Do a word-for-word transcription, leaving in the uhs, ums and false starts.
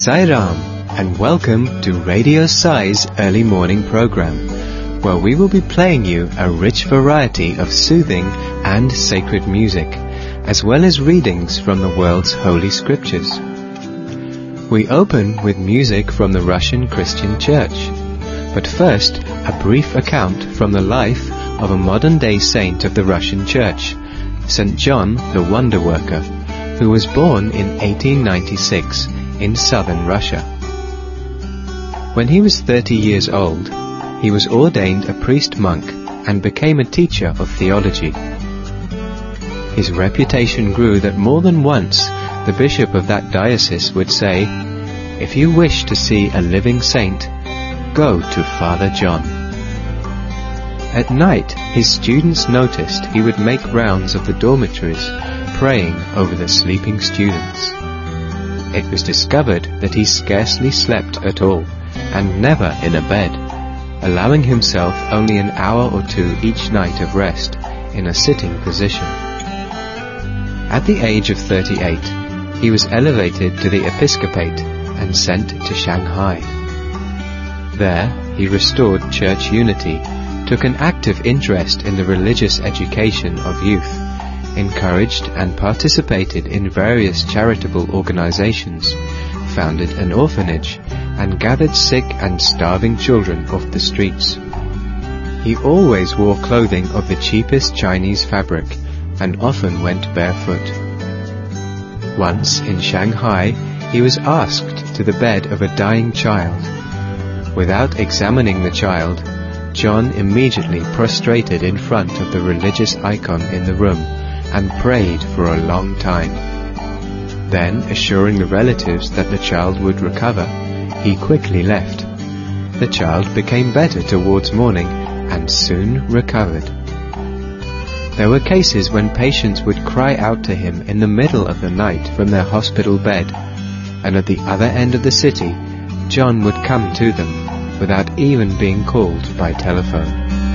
Sai Ram, and welcome to Radio Sai's early morning program, where we will be playing you a rich variety of soothing and sacred music, as well as readings from the world's holy scriptures. We open with music from the Russian Christian Church, but first a brief account from the life of a modern-day saint of the Russian Church, Saint John the Wonder Worker, who was born in eighteen ninety-six in southern Russia. When he was thirty years old, he was ordained a priest-monk and became a teacher of theology. His reputation grew that more than once the bishop of that diocese would say, "If you wish to see a living saint, go to Father John." At night, his students noticed he would make rounds of the dormitories, praying over the sleeping students. It was discovered that he scarcely slept at all, and never in a bed, allowing himself only an hour or two each night of rest in a sitting position. At the age of thirty-eight, he was elevated to the episcopate and sent to Shanghai. There, he restored church unity, took an active interest in the religious education of youth, encouraged and participated in various charitable organizations, founded an orphanage, and gathered sick and starving children off the streets. He always wore clothing of the cheapest Chinese fabric and often went barefoot. Once in Shanghai, he was asked to the bed of a dying child. Without examining the child, John immediately prostrated in front of the religious icon in the room and prayed for a long time. Then, assuring the relatives that the child would recover, he quickly left. The child became better towards morning and soon recovered. There were cases when patients would cry out to him in the middle of the night from their hospital bed, and at the other end of the city, John would come to them without even being called by telephone.